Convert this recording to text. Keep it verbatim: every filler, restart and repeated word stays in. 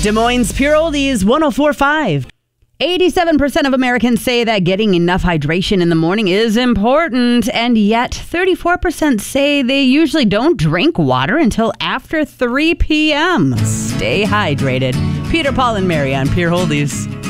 Des Moines Pure Oldies one oh four point five. eighty-seven percent of Americans say that getting enough hydration in the morning is important, and yet thirty-four percent say they usually don't drink water until after three p.m. Stay hydrated. Peter, Paul, and Mary on Pure Oldies.